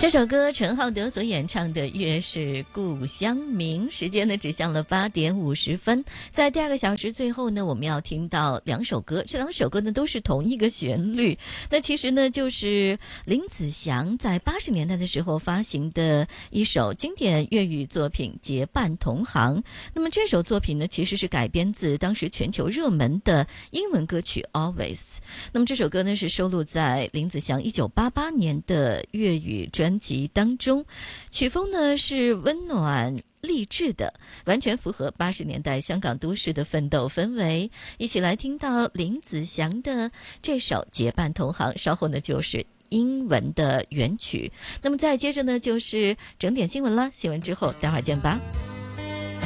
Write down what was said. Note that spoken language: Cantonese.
这首歌陈浩德所演唱的《月是故乡明》，时间呢指向了8点50分。在第二个小时最后呢，我们要听到2首歌，这2首歌呢都是同一个旋律。那其实呢就是林子祥在80年代的时候发行的一首经典粤语作品《结伴同行》。那么这首作品呢其实是改编自当时全球热门的英文歌曲 Always。那么这首歌呢是收录在林子祥1988年的粤语专辑当中，曲风呢是温暖励志的，完全符合80年代香港都市的奋斗氛围。一起来听到林子祥的这首《结伴同行》，稍后呢就是英文的原曲。那么再接着呢就是整点新闻了，新闻之后待会儿见吧。